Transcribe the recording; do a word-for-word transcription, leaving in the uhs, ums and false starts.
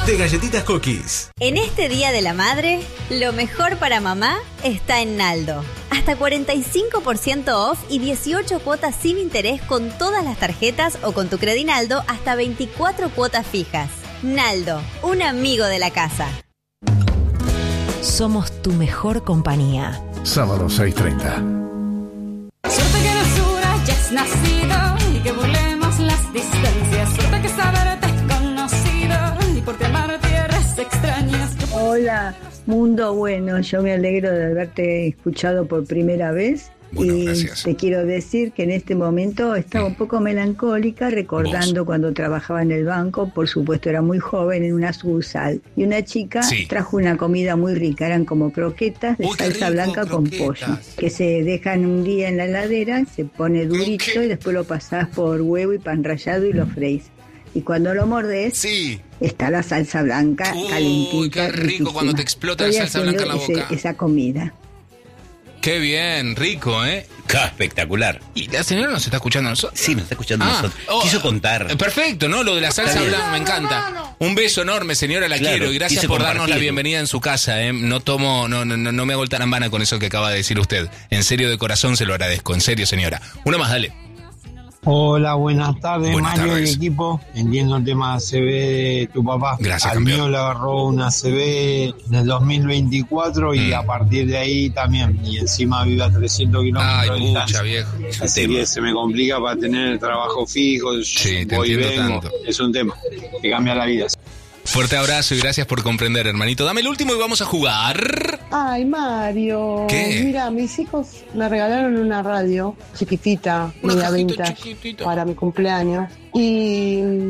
de galletitas Cookies. En este Día de la Madre, lo mejor para mamá está en Naldo. Hasta cuarenta y cinco por ciento off y dieciocho cuotas sin interés con todas las tarjetas o con tu Credinaldo hasta veinticuatro cuotas fijas. Naldo, un amigo de la casa. Somos tu mejor compañía. Sábado seis treinta. Suerte que nos una ya es nacido y que burlemos las distancias. Suerte que saberte es conocido y porque amar tierras extrañas. Hola, mundo bueno, yo me alegro de haberte escuchado por primera vez. Bueno, y gracias. te quiero decir que en este momento estaba un poco melancólica recordando ¿Vos? Cuando trabajaba en el banco, por supuesto era muy joven, en una sucursal, y una chica Sí. trajo una comida muy rica, eran como croquetas de Uy, qué salsa rico, blanca con croquetas. pollo, que se dejan un día en la heladera, se pone durito qué? y después lo pasás por huevo y pan rallado y lo freís. Y cuando lo mordés, Sí. está la salsa blanca Uy, calentita, qué rico cuando te explota la Estoy salsa blanca en la haciendo boca. ese- esa comida. Qué bien, rico, ¿eh? ¡Qué espectacular! ¿Y la señora nos está escuchando a nosotros? Sí, nos está escuchando Ah, nosotros. oh, Quiso contar. eh, Perfecto, ¿no? Lo de la salsa Está bien. blanca me encanta. Un beso enorme, señora, la Claro, quiero. Y gracias quiso por darnos la compartirlo. bienvenida en su casa, ¿eh? No tomo, no, no, no, no me hago el tarambana con eso que acaba de decir usted. En serio, de corazón se lo agradezco. En serio, señora. Una más, dale. Hola, buenas tardes, Buenas Mario tardes. y equipo. Entiendo el tema A C B de tu papá. Gracias, Al campeón. mío le agarró una A C B en el dos mil veinticuatro y Mm. a partir de ahí también. Y encima vive a trescientos kilómetros Ay, de pucha, distancia. viejo. Es un Así tema. que se me complica para tener el trabajo fijo. Sí, te voy y entiendo vengo. tanto. Es un tema que cambia la vida. Fuerte abrazo y gracias por comprender, hermanito. Dame el último y vamos a jugar. Ay, Mario. ¿Qué? Mira, mis hijos me regalaron una radio chiquitita, Una media cajita vintage, chiquitita. para mi cumpleaños. Y